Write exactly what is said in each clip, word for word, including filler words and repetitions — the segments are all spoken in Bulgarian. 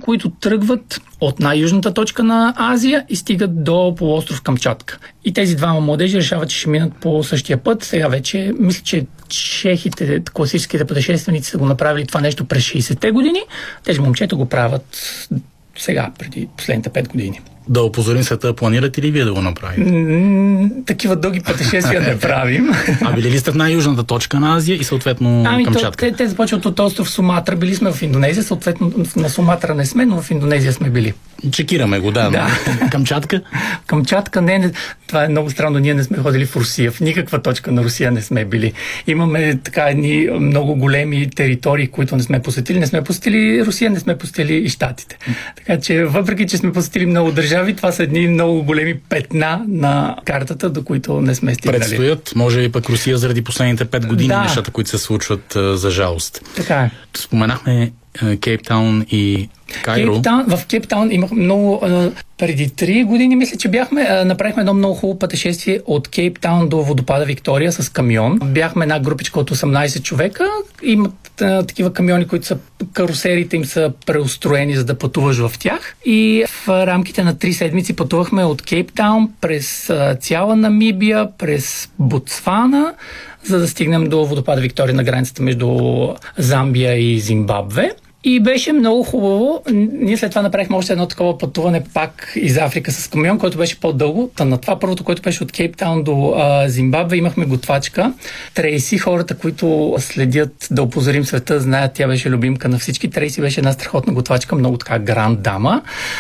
които тръгват от най-южната точка на Азия и стигат до полуостров Камчатка. И тези двама младежи решават, че ще минат по същия път. Сега вече, мисля, че чехите, класическите пътешественици са го направили това нещо през шейсетте години. Тези момчета го правят сега, преди последните пет години. Да опозорим света, планирате ли вие да го направите? М- такива дълги пътешествия не правим. А били ли сте в най-южната точка на Азия и съответно ами, Камчатка? То, те, те започват от остров Суматра. Били сме в Индонезия, съответно на Суматра не сме, но в Индонезия сме били. Чекираме го, да. да. Камчатка? Камчатка не, не. Това е много странно. Ние не сме ходили в Русия. В никаква точка на Русия не сме били. Имаме така едни много големи територии, които не сме посетили. Не сме посетили Русия, не сме посетили и Щатите. Така че, въпреки че сме посетили много държави, това са едни много големи петна на картата, до които не сме стигнали. Предстоят, може и пък Русия заради последните пет години да. нещата, които се случват, за жалост. Така е. Споменахме Кейптаун и Кайро. Кейптаун, в Кейптаун имах много... А, преди три години, мисля, че бяхме, а, направихме едно много хубаво пътешествие от Кейптаун до водопада Виктория с камион. Бяхме една групичка от осемнайсет човека. Имат а, такива камиони, които са карусерите им са преустроени, за да пътуваш в тях. И в рамките на три седмици пътувахме от Кейптаун през а, цяла Намибия, през Ботсвана, за да стигнем до водопада Виктория на границата между Замбия и Зимбабве. И беше много хубаво. Ние след това направихме още едно такова пътуване пак из Африка с камион, който беше по-дълго. Та на това първото, което беше от Кейптаун до а, Зимбабве, имахме готвачка. Трейси, хората, които следят да опозорим света, знаят, тя беше любимка на всички. Трейси беше една страхотна готвачка, много така гранд дама.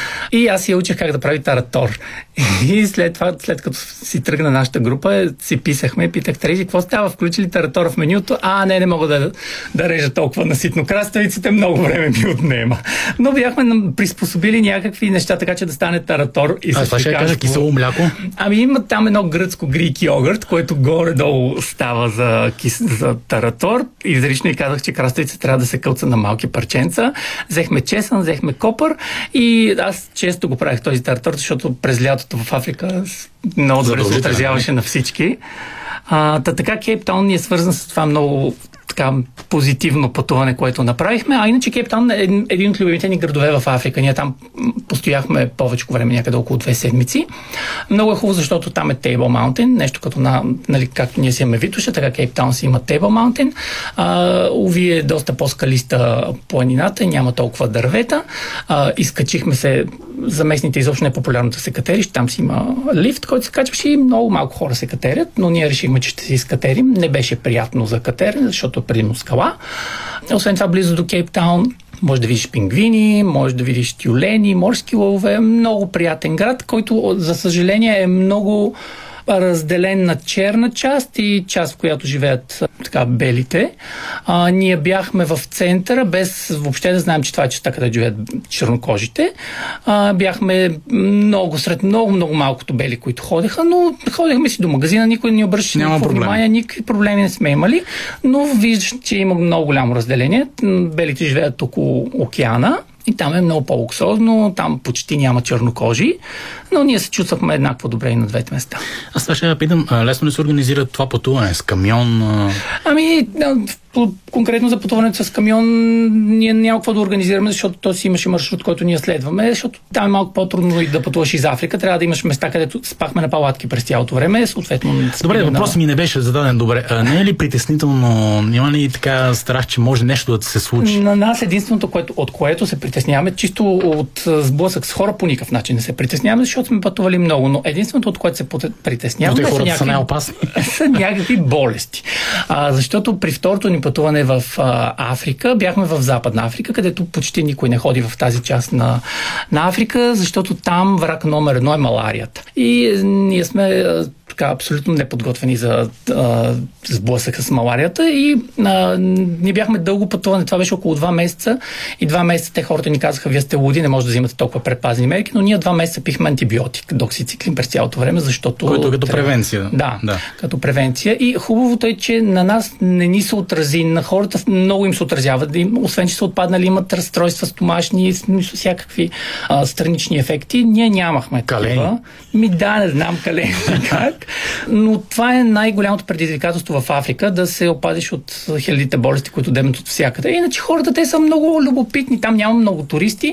И аз я учих как да прави таратор. И след това, след като си тръгна нашата група, си писахме, питах Трейси, какво става, включили таратора в менюто? А, не, не мога да, да режа толкова наситно краставиците, много време ми отнема. Но бяхме приспособили някакви неща, така че да стане таратор и с А това ще кажа кисело мляко? Ами има там едно гръцко грик йогурт, което горе-долу става за, кис... за таратор. Изрично и казах, че краставица трябва да се кълца на малки парченца. Взехме чесън, взехме копър и аз често го правих този таратор, защото през лятото в Африка много добре се отразяваше на всички. А, та, така Кейптаун ни е свързан с това много така позитивно пътуване, което направихме. А иначе Кейптаун е един от любимите ни градове в Африка. Ние там постояхме повече време, някъде около две седмици. Много е хубаво, защото там е Table Mountain, нещо като на, нали, както ние си имаме Витоша, така Кейптаун си има Table Mountain. А, уви е доста по-скалиста планината и няма толкова дървета. А, изкачихме се, за местните изобщо не е популярно да се катериш, там си има лифт, който се качваше и много малко хора се катерят, но ние решихме, че ще се изкатерим. Не беше приятно за катерене, защото е предимно скала. Освен това, близо до Кейптаун може да видиш пингвини, може да видиш тюлени, морски лъвове. Много приятен град, който, за съжаление, е много разделен на черна част и част, в която живеят така белите. А, ние бяхме в центъра, без въобще да знаем, че това е частта, където живеят чернокожите. А, бяхме много сред много, много малкото бели, които ходеха, но ходехме си до магазина, никой не ни обръщаше никакво внимание, никакви проблеми не сме имали, но виждаш, че има много голямо разделение. Белите живеят около океана и там е много по-луксозно, там почти няма чернокожи, но ние се чувствахме еднакво добре и на двете места. Аз това ще я питам, лесно ли се организира това пътуване с камион? Ами, конкретно за пътуването с камион ние няма какво да организираме, защото то си имаше маршрут, който ние следваме, защото там е малко по-трудно и да пътуваш из Африка. Трябва да имаш места, където спахме на палатки през цялото време, съответно... Добре, въпросът ми не беше зададен добре. А не е ли притеснително, няма ли така страх, че може нещо да се случи? На нас единственото, което, от което се притесняваме, чисто от сблъсък с хора по никакъв начин не се притесняваме, защото сме пътували много, но единственото, от което се притесняваме, са, някакви, са най-опасни. са някакви болести. А, защото при второто ни пътуване в а, Африка, бяхме в Западна Африка, където почти никой не ходи в тази част на, на Африка, защото там враг номер едно е маларията. И ние сме така абсолютно неподготвени за а, сблъсъка с маларията и а, ние бяхме дълго пътуване, това беше около два месеца и два месеца те хората ни казаха, вие сте луди, не може да взимате толкова предпазни мерки, но ние два месеца пихме антибиотик, доксициклин през цялото време, защото... Който като трябва... превенция. Да, да, като превенция и хубавото е, че на нас не ни се отрази, на хората много им се отразява, да им, освен че са отпаднали, имат разстройства стомашни, всякакви а, странични ефекти, ние нямахме такива. Ми да, не знам калени как. Но това е най-голямото предизвикателство в Африка, да се опазиш от хилядите болести, които демнат от всякъде. Иначе хората, те са много любопитни, там няма много туристи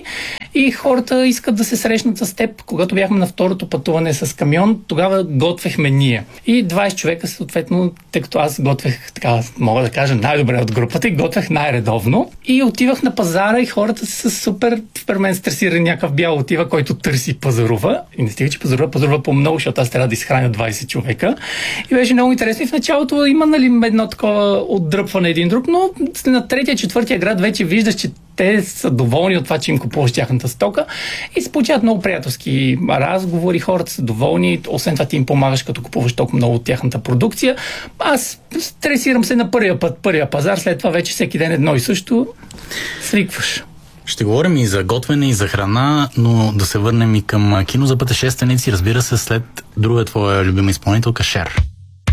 и хората искат да се срещнат с теб. Когато бяхме на второто пътуване с камион, тогава готвехме ние. И двайсет човека, съответно, тъй като аз готвех, така мога да кажа, най-добре от групата и готвех най-редовно. И отивах на пазара и хората са супер, при мен стресирани, някакъв бял отива, който търси пазарува. И не стига, че пазарува, пазарува по-много, защото аз трябва да изхраня двайсет човека. И беше много интересно. И в началото има, нали, едно такова отдръпване един друг, но на третия, четвъртия град вече виждаш, че те са доволни от това, че им купуваш тяхната стока и се получават много приятелски разговори, хората са доволни, освен това ти им помагаш, като купуваш толкова много от тяхната продукция. Аз стресирам се на първия път, първия пазар, след това вече всеки ден едно и също свикваш. Ще говорим и за готвене, и за храна, но да се върнем и към кино за пътешественици, разбира се, след друга твоя любима изпълнителка Шер.